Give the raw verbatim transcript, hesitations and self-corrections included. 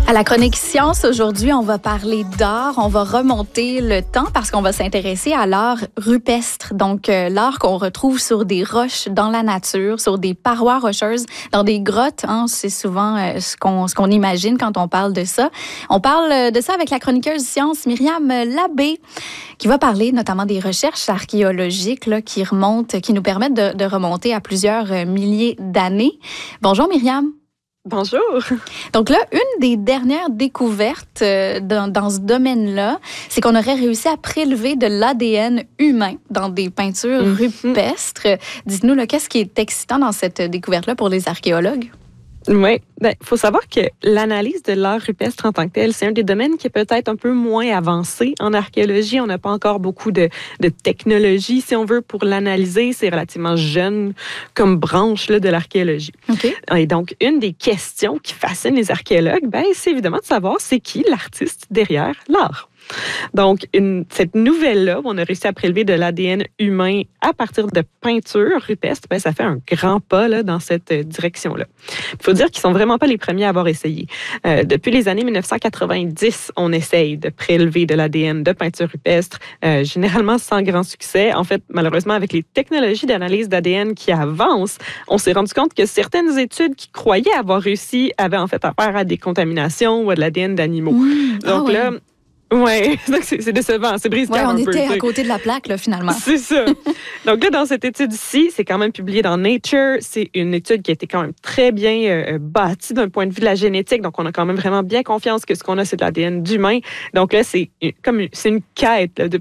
À la chronique science, aujourd'hui, on va parler d'art. On va remonter le temps parce qu'on va s'intéresser à l'art rupestre. Donc, euh, l'art qu'on retrouve sur des roches dans la nature, sur des parois rocheuses, dans des grottes. Hein, c'est souvent euh, ce qu'on ce qu'on imagine quand on parle de ça. On parle de ça avec la chroniqueuse science Myriam Labbé, qui va parler notamment des recherches archéologiques là, qui remontent, qui nous permettent de, de remonter à plusieurs milliers d'années. Bonjour Myriam. Bonjour. Donc là, une des dernières découvertes euh, dans, dans ce domaine-là, c'est qu'on aurait réussi à prélever de l'A D N humain dans des peintures mm-hmm. rupestres. Dites-nous, là, qu'est-ce qui est excitant dans cette découverte-là pour les archéologues? Oui, il faut savoir que l'analyse de l'art rupestre en tant que tel, c'est un des domaines qui est peut-être un peu moins avancé en archéologie. On n'a pas encore beaucoup de, de technologie, si on veut, pour l'analyser. C'est relativement jeune comme branche là, de l'archéologie. Okay. Et donc, une des questions qui fascine les archéologues, ben, c'est évidemment de savoir c'est qui l'artiste derrière l'art. Donc, une, cette nouvelle-là, où on a réussi à prélever de l'A D N humain à partir de peintures rupestres, ben, ça fait un grand pas là, dans cette direction-là. Il faut dire qu'ils ne sont vraiment pas les premiers à avoir essayé. Euh, depuis les années dix-neuf cent quatre-vingt-dix, on essaye de prélever de l'A D N de peintures rupestres, euh, généralement sans grand succès. En fait, malheureusement, avec les technologies d'analyse d'A D N qui avancent, on s'est rendu compte que certaines études qui croyaient avoir réussi avaient en fait affaire à des contaminations ou à de l'A D N d'animaux. Mmh. Donc ah, là... Ouais. Oui, c'est, c'est décevant, c'est brise-cœur ouais, un peu. on était t'sais. à côté de la plaque, là, finalement. C'est ça. Donc là, dans cette étude-ci, c'est quand même publié dans Nature. C'est une étude qui a été quand même très bien euh, bâtie d'un point de vue de la génétique. Donc, on a quand même vraiment bien confiance que ce qu'on a, c'est de l'A D N d'humain. Donc là, c'est comme une, c'est une quête là, de